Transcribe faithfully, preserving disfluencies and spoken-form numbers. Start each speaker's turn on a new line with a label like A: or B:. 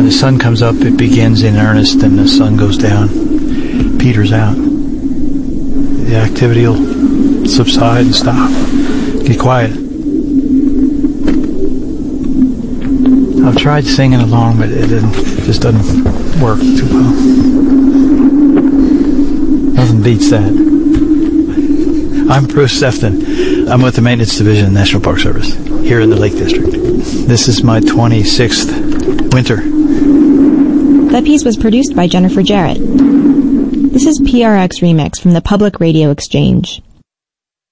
A: the sun comes up, it begins in earnest, and the sun goes down, peters out. The activity will subside and stop, get quiet. I've tried singing along, but it didn't, just doesn't work too well. Nothing beats that. I'm Bruce Sefton. I'm with the Maintenance Division of the National Park Service here in the Lake District. This is my twenty-sixth winter.
B: That piece was produced by Jennifer Jarrett. This is P R X Remix from the Public Radio Exchange.